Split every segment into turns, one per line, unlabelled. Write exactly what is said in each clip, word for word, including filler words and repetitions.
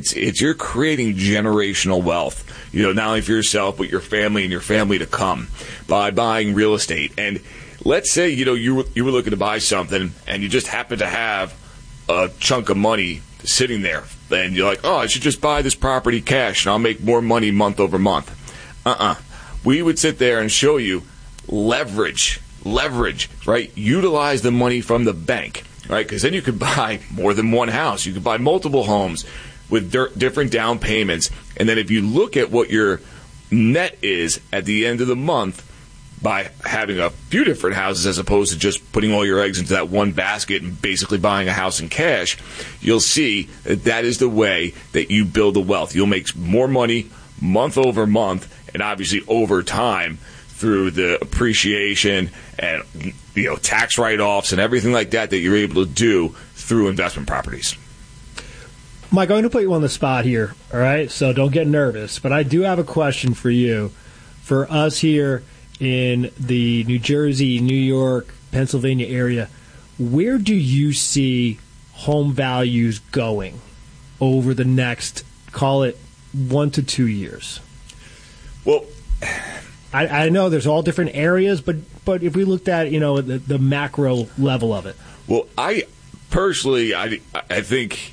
it's it's you're creating generational wealth. You know, not only for yourself but your family and your family to come by buying real estate. And let's say you know you were, you were looking to buy something and you just happen to have a chunk of money sitting there, and you're like, oh, I should just buy this property cash and I'll make more money month over month. Uh-uh. We would sit there and show you leverage, leverage, right? Utilize the money from the bank, right? Because then you could buy more than one house. You could buy multiple homes with di- different down payments. And then if you look at what your net is at the end of the month, by having a few different houses as opposed to just putting all your eggs into that one basket and basically buying a house in cash, you'll see that that is the way that you build the wealth. You'll make more money month over month and obviously over time through the appreciation and you know tax write-offs and everything like that that you're able to do through investment properties.
Mike, I'm going to put you on the spot here, all right? So don't get nervous. But I do have a question for you. For us here in the New Jersey, New York, Pennsylvania area, where do you see home values going over the next, call it, one to two years?
Well,
I, I know there's all different areas, but but if we looked at, you know, the, the macro level of it.
Well, I personally, I, I think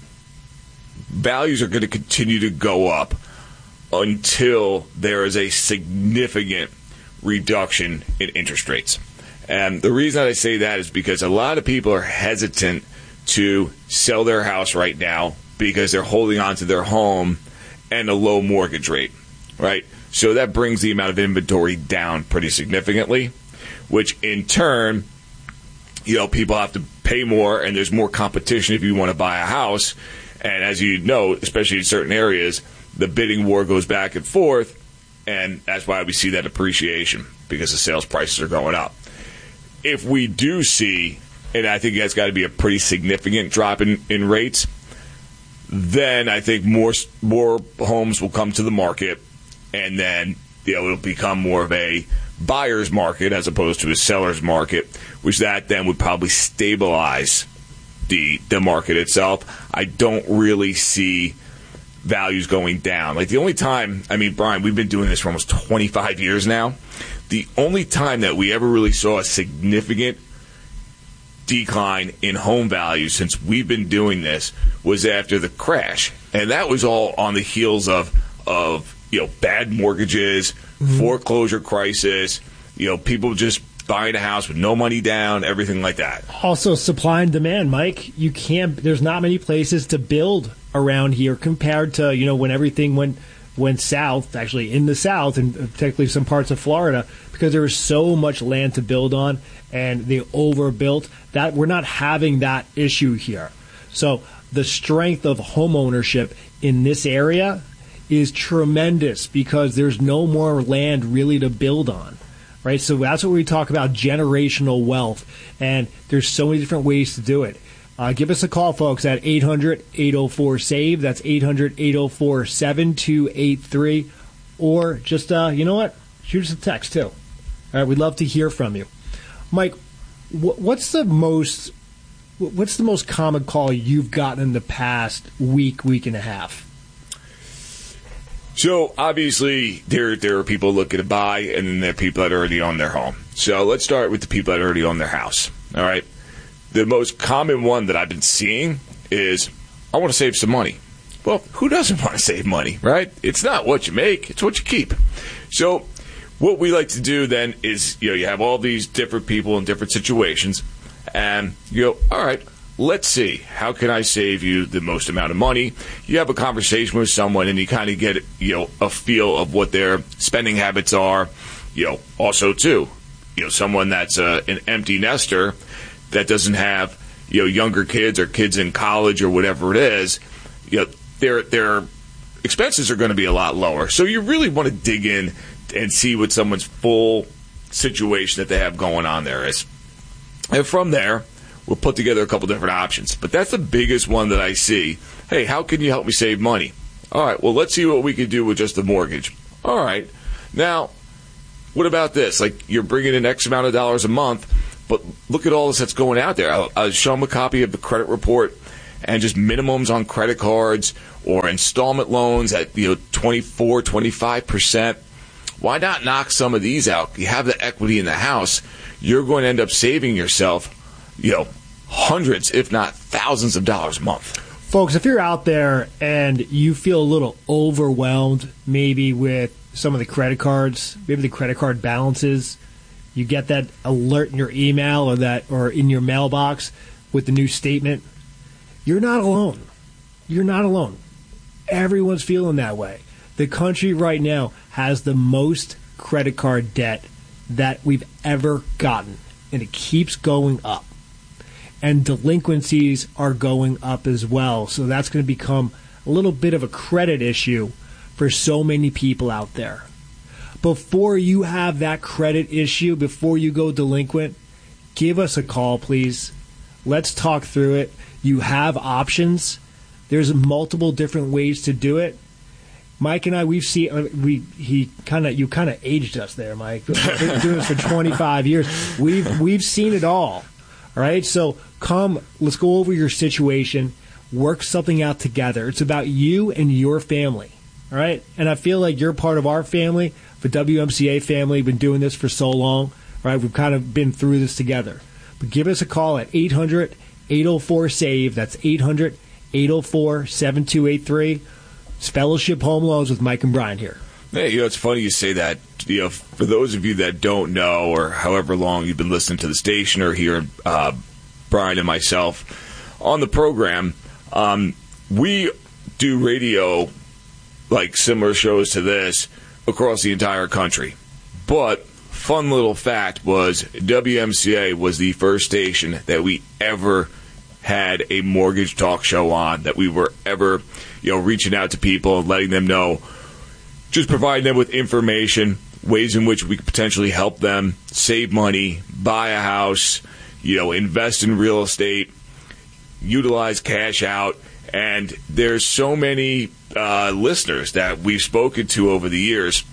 values are going to continue to go up until there is a significant reduction in interest rates. And the reason I say that is because a lot of people are hesitant to sell their house right now because they're holding on to their home and a low mortgage rate, right? So that brings the amount of inventory down pretty significantly, which in turn, you know, people have to pay more and there's more competition if you want to buy a house. And as you know, especially in certain areas, the bidding war goes back and forth. And that's why we see that appreciation, because the sales prices are going up. If we do see, and I think that's got to be a pretty significant drop in, in rates, then I think more more homes will come to the market, and then you know it'll become more of a buyer's market as opposed to a seller's market, which that then would probably stabilize the the market itself. I don't really see values going down. Like the only time, I mean, Brian, we've been doing this for almost twenty-five years now. The only time that we ever really saw a significant decline in home values since we've been doing this was after the crash. And that was all on the heels of, of you know, bad mortgages, mm-hmm. foreclosure crisis, you know, people just buying a house with no money down, everything like that. Also
supply and demand, Mike. You can't, there's not many places to build around here compared to, you know, when everything went went south, actually in the south, and particularly some parts of Florida, because there was so much land to build on and they overbuilt that we're not having that issue here. So the strength of home ownership in this area is tremendous because there's no more land really to build on. Right, so that's what we talk about, generational wealth, and there's so many different ways to do it. Uh, give us a call, folks, at eight hundred, eight oh four, S A V E. That's eight hundred, eight oh four, seven two eight three. Or just, uh, you know what, shoot us a text, too. All right, we'd love to hear from you. Mike, wh- what's the most what's the most common call you've gotten in the past week, week and a half?
So, obviously, there there are people looking to buy, and then there are people that already own their home. So, let's start with the people that already own their house, all right? The most common one that I've been seeing is, I want to save some money. Well, who doesn't want to save money, right? It's not what you make, it's what you keep. So, what we like to do then is, you know, you have all these different people in different situations, and you go, all right, let's see, how can I save you the most amount of money? You have a conversation with someone and you kind of get, you know, a feel of what their spending habits are. You know, also too, you know, someone that's uh, an empty nester that doesn't have, you know, younger kids or kids in college or whatever it is, you know, their their expenses are going to be a lot lower. So you really want to dig in and see what someone's full situation that they have going on there is. And from there, we'll put together a couple different options. But that's the biggest one that I see. Hey, how can you help me save money? All right, well, let's see what we can do with just the mortgage. All right. Now, what about this? Like, you're bringing in X amount of dollars a month, but look at all this that's going out there. I'll, I'll show them a copy of the credit report, and just minimums on credit cards or installment loans at, you know, twenty-four, twenty-five percent. Why not knock some of these out? You have the equity in the house. You're going to end up saving yourself, you know, hundreds, if not thousands of dollars a month.
Folks, if you're out there and you feel a little overwhelmed maybe with some of the credit cards, maybe the credit card balances, you get that alert in your email or that or in your mailbox with the new statement, you're not alone. You're not alone. Everyone's feeling that way. The country right now has the most credit card debt that we've ever gotten, and it keeps going up. And delinquencies are going up as well. So that's going to become a little bit of a credit issue for so many people out there. Before you have that credit issue, before you go delinquent, give us a call, please. Let's talk through it. You have options. There's multiple different ways to do it. Mike and I, we've seen we he kind of you kind of aged us there, Mike. We've been doing this for twenty-five years. We've we've seen it all. All right, so come, let's go over your situation, work something out together. It's about you and your family, all right? And I feel like you're part of our family, the W M C A family. We've been doing this for so long, right? We've kind of been through this together. But give us a call at eight hundred, eight oh four, SAVE. That's eight hundred, eight oh four, seven two eight three. It's Fellowship Home Loans with Mike and Brian here.
Hey, you know, it's funny you say that. You know, for those of you that don't know, or however long you've been listening to the station or hearing uh, Brian and myself on the program, um, we do radio, like similar shows to this, across the entire country. But fun little fact was W M C A was the first station that we ever had a mortgage talk show on, that we were ever, you know, reaching out to people and letting them know, just providing them with information, ways in which we could potentially help them save money, buy a house, you know, invest in real estate, utilize cash out. And there's so many uh, listeners that we've spoken to over the years.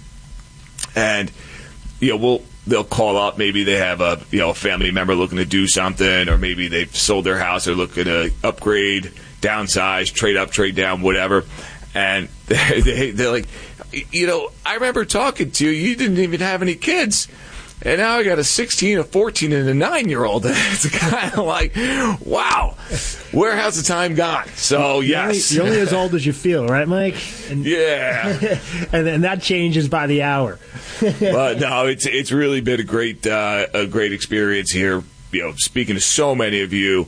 And, you know, we'll they'll call up. Maybe they have a, you know, a family member looking to do something, or maybe they've sold their house. They're looking to upgrade, downsize, trade up, trade down, whatever. And they, they, they're like, you know, I remember talking to you. You didn't even have any kids. And now I got a sixteen, a fourteen, and a nine-year-old. It's kind of like, wow, where has the time gone? So, yes.
You're only, you're only as old as you feel, right, Mike? And,
yeah.
and, and that changes by the hour.
But, no, it's it's really been a great, uh, a great experience here, you know, speaking to so many of you,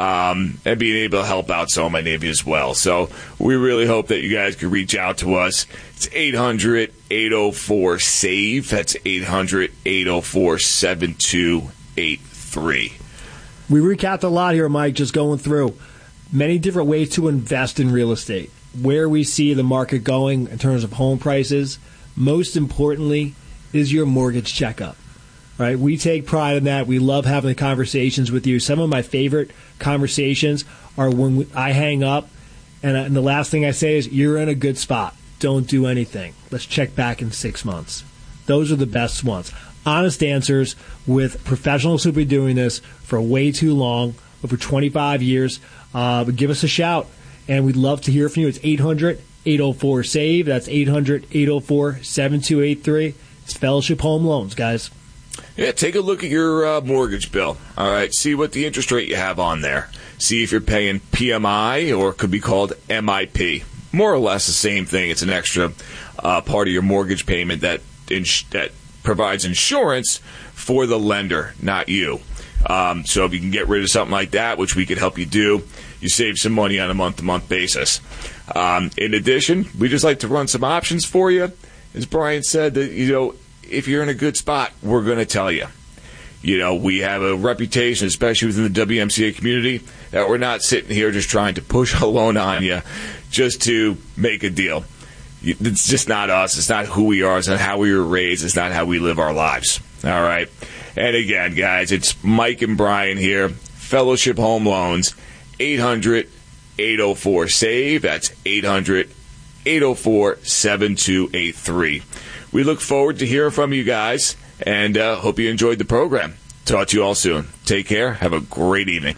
um, and being able to help out so many of you as well. So we really hope that you guys can reach out to us. It's eight hundred, eight oh four, SAVE. That's eight hundred, eight oh four, seven two eight three.
We recapped a lot here, Mike, just going through many different ways to invest in real estate, where we see the market going in terms of home prices. Most importantly is your mortgage checkup. Right, we take pride in that. We love having the conversations with you. Some of my favorite conversations are when we, I hang up, and, and the last thing I say is, "You're in a good spot. Don't do anything. Let's check back in six months." Those are the best ones. Honest answers with professionals who've been doing this for way too long, over twenty-five years. Uh, but give us a shout, and we'd love to hear from you. It's eight hundred, eight oh four, SAVE. That's eight hundred, eight oh four, seven two eight three. It's Fellowship Home Loans, guys.
Yeah, take a look at your uh, mortgage bill. All right, see what the interest rate you have on there. See if you're paying P M I, or it could be called M I P. More or less the same thing. It's an extra uh, part of your mortgage payment that ins- that provides insurance for the lender, not you. Um, so if you can get rid of something like that, which we could help you do, you save some money on a month-to-month basis. Um, in addition, we just like to run some options for you. As Brian said, that you know, if you're in a good spot, we're going to tell you. You know, we have a reputation, especially within the W M C A community, that we're not sitting here just trying to push a loan on you just to make a deal. It's just not us. It's not who we are. It's not how we were raised. It's not how we live our lives. All right? And again, guys, it's Mike and Brian here, Fellowship Home Loans, eight hundred, eight oh four, SAVE. That's eight hundred, eight oh four, seven two eight three. We look forward to hearing from you guys, and uh, hope you enjoyed the program. Talk to you all soon. Take care. Have a great evening.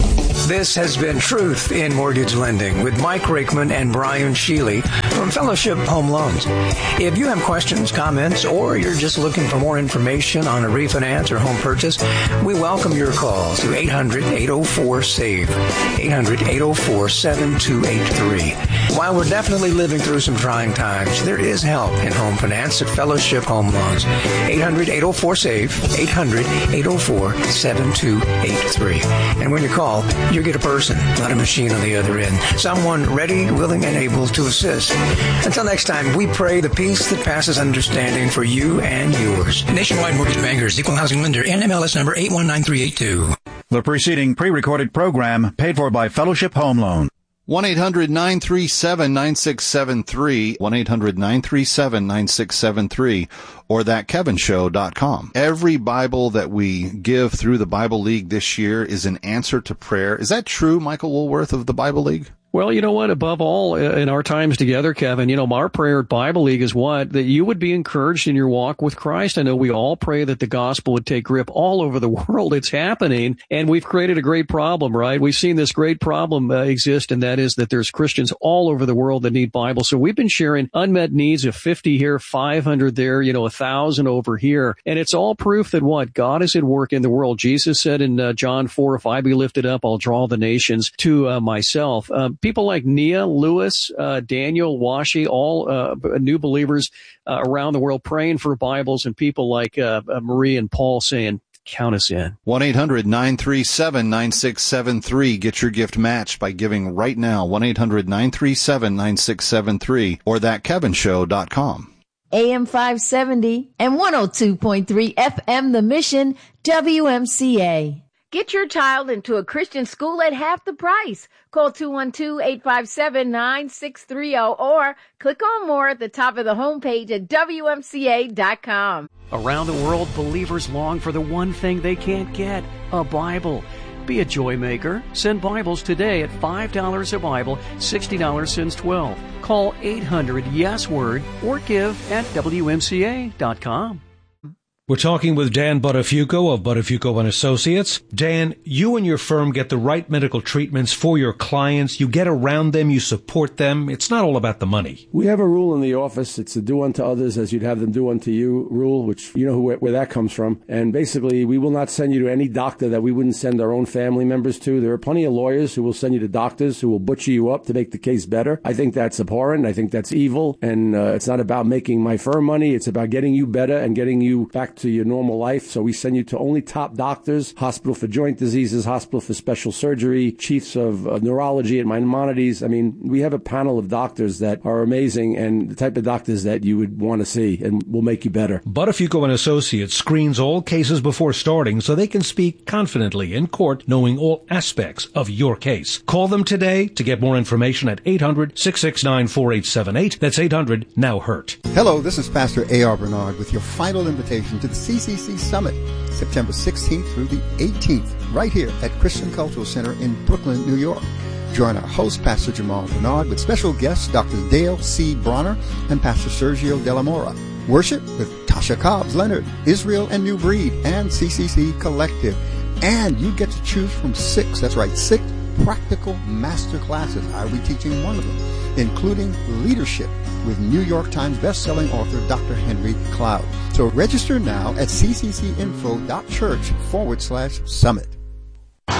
This has been Truth in Mortgage Lending with Mike Rakeman and Brian Shealy from Fellowship Home Loans. If you have questions, comments, or you're just looking for more information on a refinance or home purchase, we welcome your calls to eight hundred, eight oh four, SAVE, eight hundred, eight oh four, seven two eight three. While we're definitely living through some trying times, there is help in home finance at Fellowship Home Loans. eight hundred, eight oh four, SAVE, eight hundred, eight oh four, seven two eight three. And when you call, you get a person, not a machine on the other end. Someone ready, willing, and able to assist. Until next time, we pray the peace that passes understanding for you and yours. Nationwide Mortgage Bankers, Equal Housing Lender, N M L S number eight one nine three eight two.
The preceding pre-recorded program paid for by Fellowship Home Loan.
one eight hundred nine three seven nine six seven three, one eight hundred nine three seven nine six seven three, or that kevin show dot com. Every Bible that we give through the Bible League this year is an answer to prayer. Is that true, Michael Woolworth of the Bible League?
Well, you know what? Above all, in our times together, Kevin, you know, our prayer at Bible League is what? That you would be encouraged in your walk with Christ. I know we all pray that the gospel would take grip all over the world. It's happening, and we've created a great problem, right? We've seen this great problem uh, exist, and that is that there's Christians all over the world that need Bible. So we've been sharing unmet needs of fifty here, five hundred there, you know, one thousand over here. And it's all proof that what? God is at work in the world. Jesus said in uh, John four, if I be lifted up, I'll draw the nations to uh, myself. Uh, People like Nia, Lewis, uh, Daniel, Washi, all uh, new believers uh, around the world praying for Bibles, and people like uh, uh, Marie and Paul saying, count us in.
one eight hundred nine three seven nine six seven three. Get your gift matched by giving right now. one eight hundred nine three seven nine six seven three or that kevin show dot com.
A M five seventy and one oh two point three F M The Mission, W M C A. Get your child into a Christian school at half the price. Call two one two, eight five seven, nine six three zero or click on more at the top of the homepage at W M C A dot com.
Around the world, believers long for the one thing they can't get, a Bible. Be a joy maker. Send Bibles today at five dollars a Bible, sixty dollars since twelve. Call eight hundred yes word or give at W M C A dot com.
We're talking with Dan Buttafuoco of Buttafuoco and Associates. Dan, you and your firm get the right medical treatments for your clients. You get around them, you support them. It's not all about the money.
We have a rule in the office. It's a do unto others as you'd have them do unto you rule, which you know who, where that comes from. And basically, we will not send you to any doctor that we wouldn't send our own family members to. There are plenty of lawyers who will send you to doctors who will butcher you up to make the case better. I think that's abhorrent. I think that's evil. And uh, it's not about making my firm money. It's about getting you better and getting you back to your normal life. So we send you to only top doctors, Hospital for Joint Diseases, Hospital for Special Surgery, chiefs of uh, neurology at Maimonides. I mean, we have a panel of doctors that are amazing and the type of doctors that you would want to see and will make you better.
Buttafuoco and Associates screens all cases before starting so they can speak confidently in court, knowing all aspects of your case. Call them today to get more information at eight hundred, six six nine, four eight seven eight. That's eight hundred, now hurt.
Hello, this is Pastor A R. Bernard with your final invitation to the C C C Summit, September sixteenth through the eighteenth, right here at Christian Cultural Center in Brooklyn, New York. Join our host, Pastor Jamal Bernard, with special guests Doctor Dale C. Bronner and Pastor Sergio De La Mora. Worship with Tasha Cobbs Leonard, Israel and New Breed, and C C C Collective. And you get to choose from six, that's right, six practical master classes. I'll be teaching one of them, including leadership with New York Times bestselling author Doctor Henry Cloud. So register now at cccinfo.church forward slash summit.